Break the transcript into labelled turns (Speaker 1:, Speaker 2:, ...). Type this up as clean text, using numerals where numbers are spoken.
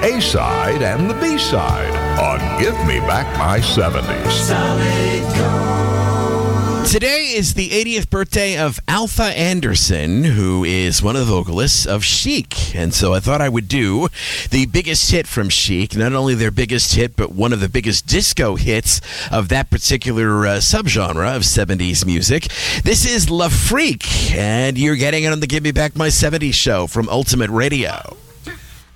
Speaker 1: A-side, and the B-side on Give Me Back My 70s.
Speaker 2: Solid Gold.
Speaker 3: Today is the 80th birthday of Alpha Anderson, who is one of the vocalists of Chic. And so I thought I would do the biggest hit from Chic, not only their biggest hit, but one of the biggest disco hits of that particular subgenre of 70s music. This is La Freak, and you're getting it on the Give Me Back My 70s show from Ultimate Radio.